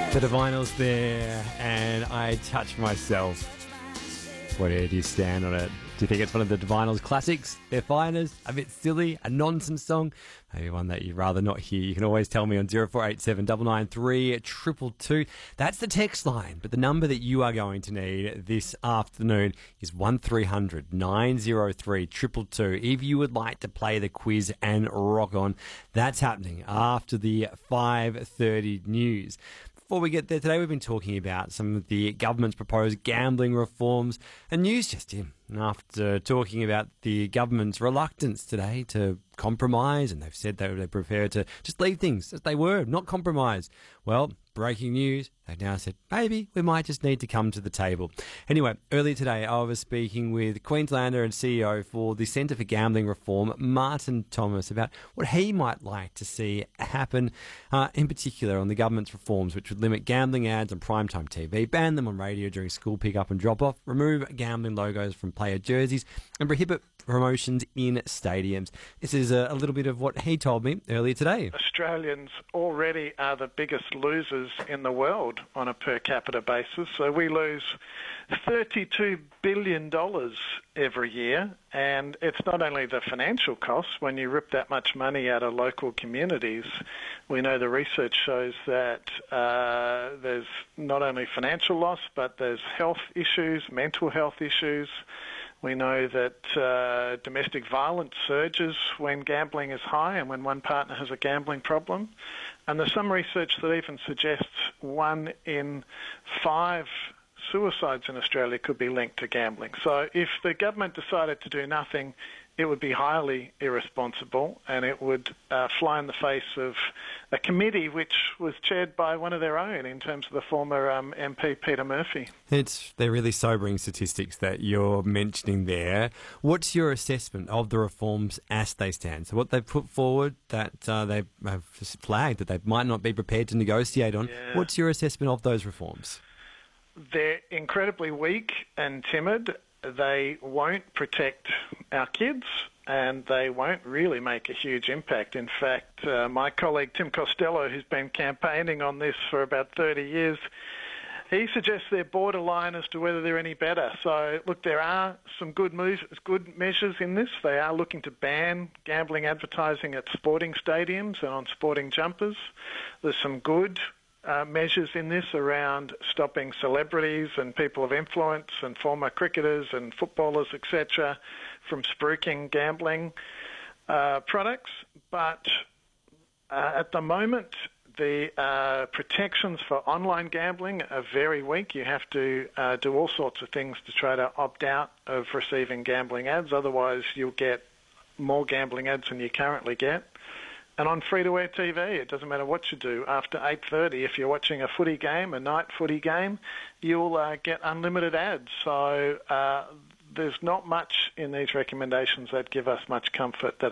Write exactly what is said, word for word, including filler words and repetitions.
The Divinyls there, and I touch myself. Where do you stand on it? Do you think it's one of the Divinyls classics? They're finest, a bit silly, a nonsense song, maybe one that you'd rather not hear. You can always tell me on zero four eight seven nine nine three two two two. That's the text line, but the number that you are going to need this afternoon is one three hundred nine oh three two two two. If you would like to play the quiz and rock on, that's happening after the five thirty news. Before we get there today, we've been talking about some of the government's proposed gambling reforms, and news just in. After talking about the government's reluctance today to compromise, and they've said they were prepared to just leave things as they were, not compromise. Well, breaking news, they've now said maybe we might just need to come to the table. Anyway, earlier today I was speaking with Queenslander and C E O for the Centre for Gambling Reform, Martin Thomas, about what he might like to see happen, uh, in particular on the government's reforms, which would limit gambling ads on primetime T V, ban them on radio during school pick-up and drop-off, remove gambling logos from player jerseys, and prohibit promotions in stadiums. This is a, a little bit of what he told me earlier today. Australians already are the biggest losers in the world on a per capita basis. So we lose thirty-two billion dollars every year, and it's not only the financial costs. When you rip that much money out of local communities, we know the research shows that uh, there's not only financial loss, but there's health issues, mental health issues. We know that uh, domestic violence surges when gambling is high and when one partner has a gambling problem. And there's some research that even suggests one in five suicides in Australia could be linked to gambling. So if the government decided to do nothing, it would be highly irresponsible, and it would uh, fly in the face of a committee which was chaired by one of their own in terms of the former um, M P Peter Murphy. It's they're really sobering statistics that you're mentioning there. What's your assessment of the reforms as they stand? So what they've put forward that uh, they have flagged that they might not be prepared to negotiate on. Yeah. What's your assessment of those reforms? They're incredibly weak and timid. They won't protect our kids, and they won't really make a huge impact. In fact, uh, my colleague Tim Costello, who's been campaigning on this for about thirty years, he suggests they're borderline as to whether they're any better. So, look, there are some good moves, good measures in this. They are looking to ban gambling advertising at sporting stadiums and on sporting jumpers. There's some good Uh, measures in this around stopping celebrities and people of influence and former cricketers and footballers, et cetera, from spruiking gambling uh, products. But uh, at the moment, the uh, protections for online gambling are very weak. You have to uh, do all sorts of things to try to opt out of receiving gambling ads. Otherwise, you'll get more gambling ads than you currently get. And on free-to-air T V, it doesn't matter what you do. After eight thirty, if you're watching a footy game, a night footy game, you'll uh, get unlimited ads. So uh, there's not much in these recommendations that give us much comfort that